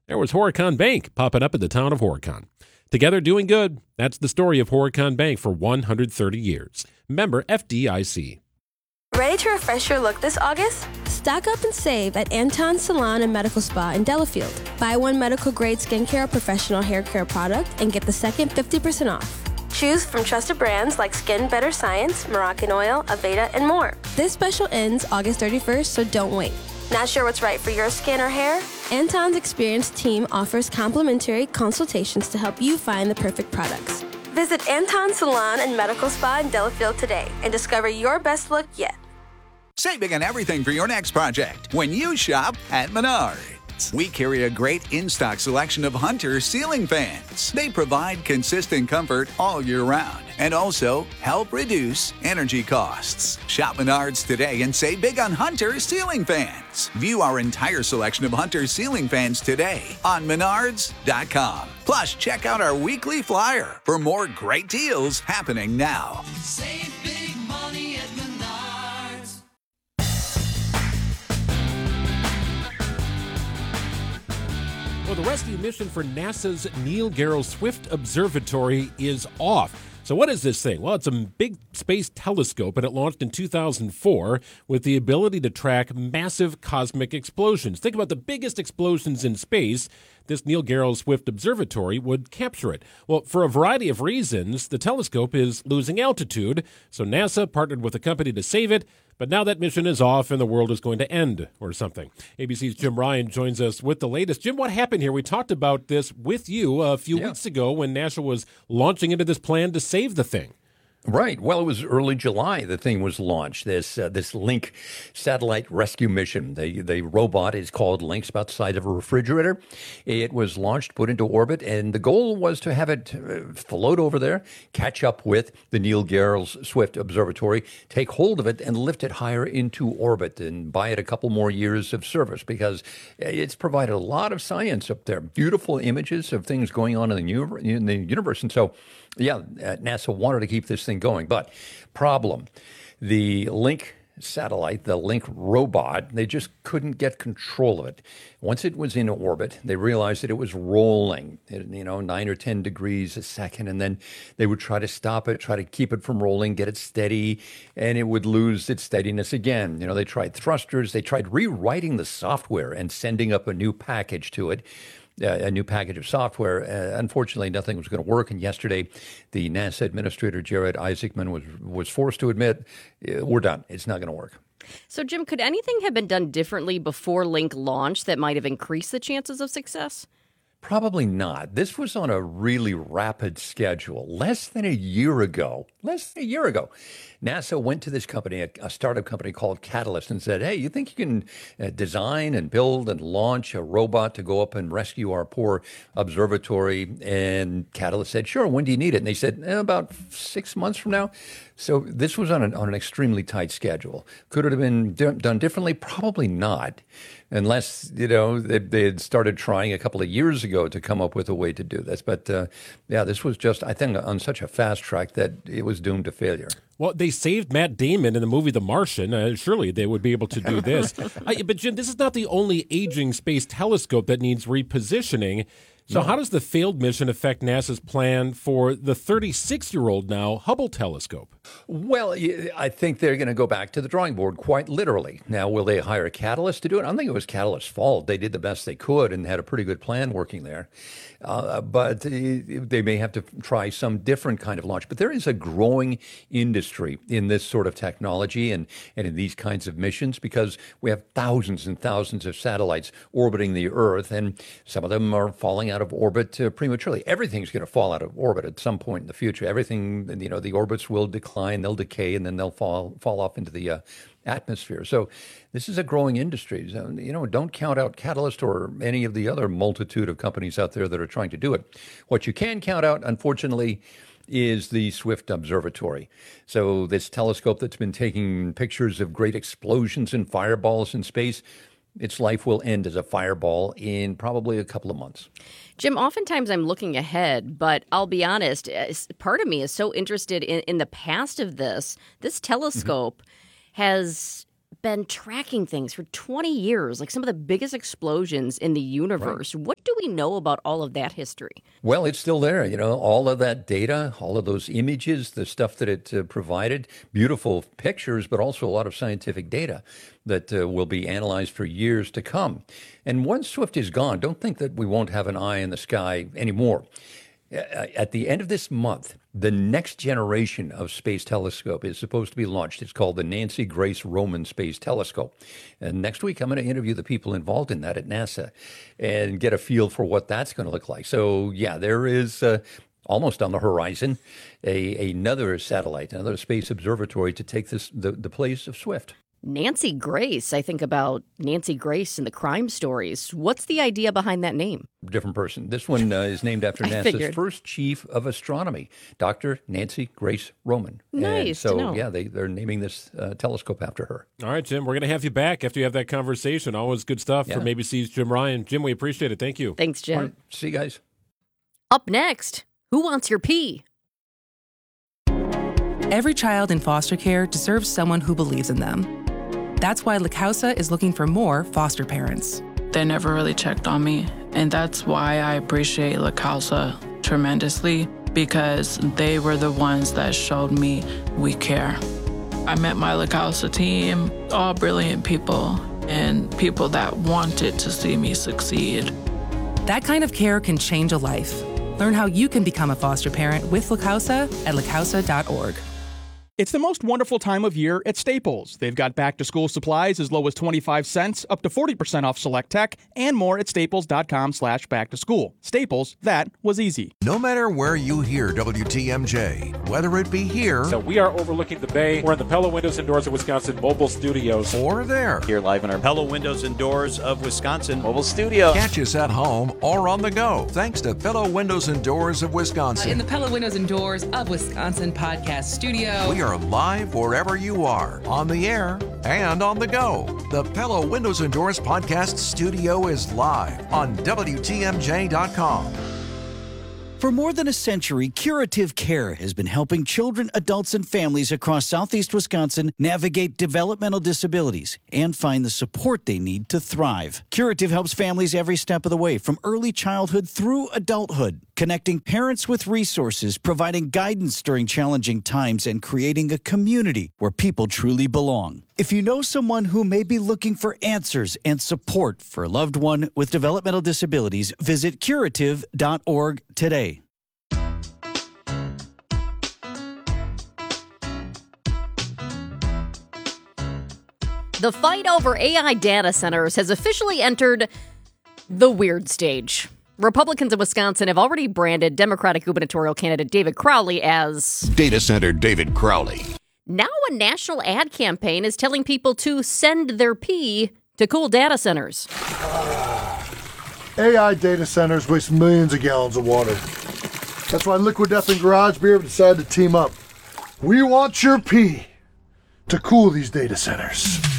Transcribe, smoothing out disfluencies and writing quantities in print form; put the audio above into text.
There was Horicon Bank popping up in the town of Horicon. Together doing good. That's the story of Horicon Bank for 130 years. Member FDIC. Ready to refresh your look this August? Stock up and save at Anton Salon and Medical Spa in Delafield. Buy one medical-grade skincare or professional hair care product and get the second 50% off. Choose from trusted brands like Skin Better Science, Moroccan Oil, Aveda, and more. This special ends August 31st, so don't wait. Not sure what's right for your skin or hair? Anton's experienced team offers complimentary consultations to help you find the perfect products. Visit Anton Salon and Medical Spa in Delafield today and discover your best look yet. Save big on everything for your next project when you shop at Menards. We carry a great in-stock selection of Hunter ceiling fans. They provide consistent comfort all year round and also help reduce energy costs. Shop Menards today and save big on Hunter ceiling fans. View our entire selection of Hunter ceiling fans today on Menards.com. Plus, check out our weekly flyer for more great deals happening now. Save big money at Menards. Well, the rescue mission for NASA's Neil Gehrels Swift Observatory is off. So what is this thing? Well, it's a big space telescope, and it launched in 2004 with the ability to track massive cosmic explosions. Think about the biggest explosions in space. This Neil Gehrels Swift Observatory would capture it. Well, for a variety of reasons, the telescope is losing altitude, so NASA partnered with a company to save it, but now that mission is off and the world is going to end or something. ABC's Jim Ryan joins us with the latest. Jim, what happened here? We talked about this with you a few weeks ago when NASA was launching into this plan to save the thing. Right. Well, it was early July the thing was launched, this Link satellite rescue mission. The robot is called Link, it's about the size of a refrigerator. It was launched, put into orbit, and the goal was to have it float over there, catch up with the Neil Gehrels Swift Observatory, take hold of it, and lift it higher into orbit and buy it a couple more years of service because it's provided a lot of science up there, beautiful images of things going on in the universe. And so, yeah, NASA wanted to keep this thing going. But problem, the Link satellite, the Link robot, they just couldn't get control of it. Once it was in orbit, they realized that it was rolling, 9 or 10 degrees a second, and then they would try to stop it, try to keep it from rolling, get it steady, and it would lose its steadiness again. They tried thrusters, they tried rewriting the software and sending up a new package to it. A new package of software. Unfortunately, nothing was going to work. And yesterday, the NASA administrator, Jared Isaacman, was forced to admit, we're done. It's not going to work. So, Jim, could anything have been done differently before Link launched that might have increased the chances of success? Probably not. This was on a really rapid schedule. Less than a year ago, NASA went to this company, a startup company called Catalyst, and said, hey, you think you can design and build and launch a robot to go up and rescue our poor observatory? And Catalyst said, sure, when do you need it? And they said, about 6 months from now. So this was on an extremely tight schedule. Could it have been done differently? Probably not. Unless, they had started trying a couple of years ago to come up with a way to do this. But, this was just, I think, on such a fast track that it was doomed to failure. Well, they saved Matt Damon in the movie The Martian. Surely they would be able to do this. But, Jim, this is not the only aging space telescope that needs repositioning. So how does the failed mission affect NASA's plan for the 36-year-old now Hubble telescope? Well, I think they're going to go back to the drawing board, quite literally. Now, will they hire Catalyst to do it? I don't think it was Catalyst's fault. They did the best they could and had a pretty good plan working there. But they may have to try some different kind of launch. But there is a growing industry in this sort of technology and in these kinds of missions because we have thousands and thousands of satellites orbiting the Earth, and some of them are falling out of orbit prematurely. Everything's going to fall out of orbit at some point in the future. Everything, the orbits will decline, they'll decay, and then they'll fall off into the atmosphere. So this is a growing industry. So, don't count out Catalyst or any of the other multitude of companies out there that are trying to do it. What you can count out, unfortunately, is the Swift Observatory. So this telescope that's been taking pictures of great explosions and fireballs in space, its life will end as a fireball in probably a couple of months. Jim, oftentimes I'm looking ahead, but I'll be honest, part of me is so interested in the past of this. This telescope has been tracking things for 20 years, like some of the biggest explosions in the universe. Right. What do we know about all of that history? Well, it's still there. All of that data, all of those images, the stuff that it provided, beautiful pictures, but also a lot of scientific data that will be analyzed for years to come. And once Swift is gone, don't think that we won't have an eye in the sky anymore. At the end of this month, the next generation of space telescope is supposed to be launched. It's called the Nancy Grace Roman Space Telescope. And next week, I'm going to interview the people involved in that at NASA and get a feel for what that's going to look like. So, yeah, there is almost on the horizon another satellite, another space observatory to take the place of Swift. Nancy Grace. I think about Nancy Grace and the crime stories. What's the idea behind that name? Different person. This one is named after NASA's first chief of astronomy, Dr. Nancy Grace Roman. Nice and so, to know. Yeah, they're naming this telescope after her. All right, Jim, we're going to have you back after you have that conversation. Always good stuff from ABC's Jim Ryan. Jim, we appreciate it. Thank you. Thanks, Jim. All right, see you guys. Up next, Who Wants Your Pee? Every child in foster care deserves someone who believes in them. That's why La Causa is looking for more foster parents. They never really checked on me, and that's why I appreciate La Causa tremendously, because they were the ones that showed me we care. I met my La Causa team, all brilliant people, and people that wanted to see me succeed. That kind of care can change a life. Learn how you can become a foster parent with La Causa at lacausa.org. It's the most wonderful time of year at Staples. They've got back-to-school supplies as low as 25 cents, up to 40% off select tech, and more at staples.com/back-to-school. Staples, that was easy. No matter where you hear WTMJ, whether it be here... So we are overlooking the bay. We're in the Pella Windows and Doors of Wisconsin mobile studios. Or there. Here live in our Pella Windows and Doors of Wisconsin mobile studio. Catch us at home or on the go, thanks to Pella Windows and Doors of Wisconsin. In the Pella Windows and Doors of Wisconsin podcast studio. We are live wherever you are, on the air and on the go. The Pella Windows and Doors podcast studio is live on WTMJ.com. For more than a century, Curative Care has been helping children, adults, and families across southeast Wisconsin navigate developmental disabilities and find the support they need to thrive. Curative helps families every step of the way, from early childhood through adulthood, connecting parents with resources, providing guidance during challenging times, and creating a community where people truly belong. If you know someone who may be looking for answers and support for a loved one with developmental disabilities, visit curative.org today. The fight over AI data centers has officially entered the weird stage. Republicans in Wisconsin have already branded Democratic gubernatorial candidate David Crowley as Data Center David Crowley. Now a national ad campaign is telling people to send their pee to cool data centers. AI data centers waste millions of gallons of water. That's why Liquid Death and Garage Beer decided to team up. We want your pee to cool these data centers.